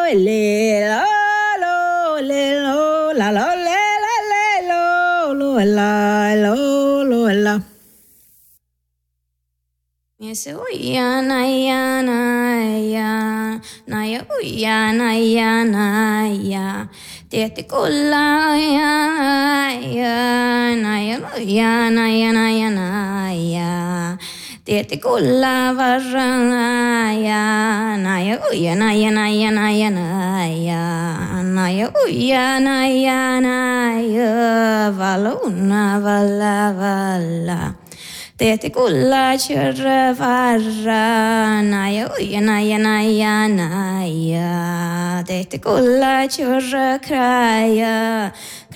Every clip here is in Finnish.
le lo le lo la lo le lo la lo la. Yes, uya na ya uya na ya. Tieti kulla ya uya na ya. Tieti kulla varra ya uya na ya uya na ya valuna vala. Tieti kulla churra varra uya na ya. Tieti kulla churra kraya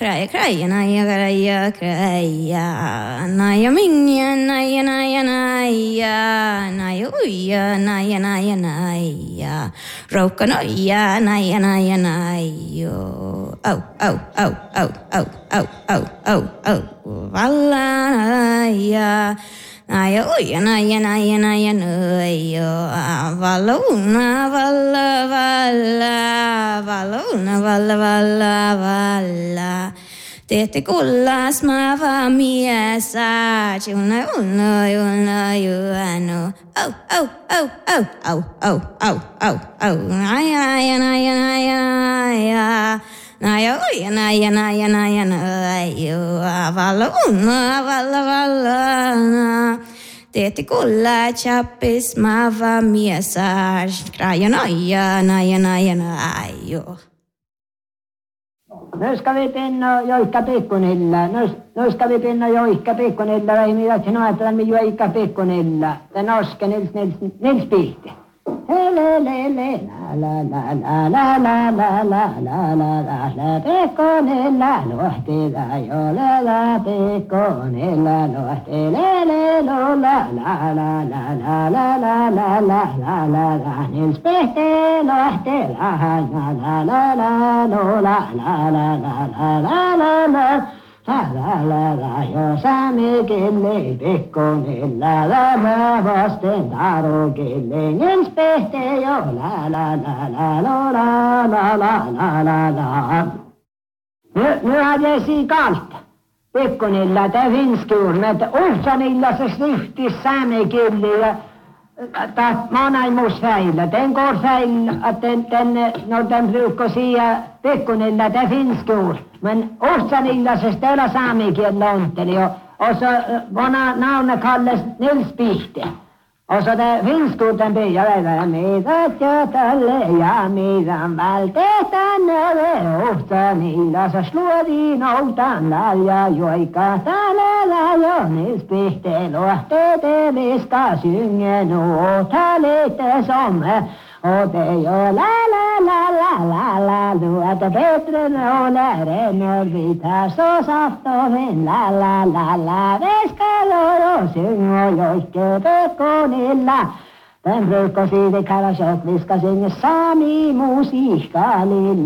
naya minya naya uya naya roka naya nayo valaya naya uya naya nayo valuna vala Tieti kulla smava miesa chuna yuano naya uya nayo vala Tieti kulla chappis mava miesa kraja nayo Nu ska vi pinna joikka pikkunilla. Nu ska vi pinna joikka pikkunilla. Ei mitä sinä ajatellaan, me joikka pikkunilla. Ja noske Nils Pihti. Pikkunilla luhtila jo pikkunilla luhtila Nils Pihti luhtila jo saamikille pikkunilla mä vasten tarukille Nils Pihti jo Nu hade jag si kallt pikkunilla te finskjuur med Ulfsanilla se stiftis saamikille ja Manaimusväillä. Den går fel att den brukar säga pikkunilla det finns ord. Men Orsanilla se ställa saamikielellä onteli och så vana namnet kallas Nils Pihti. Och så det finns ord den börjar med att tälle ja medan vältetän över Orsanilla så slår din outan lälja joika täällä jo Nils Pihti låter det vi ska synge nu och ta lite som och det gör la du är det bättre när när vi tar så saft och min la vi ska låta synga joike pikkunilla den brukar sig det kallas och vi ska synga sami musikalilla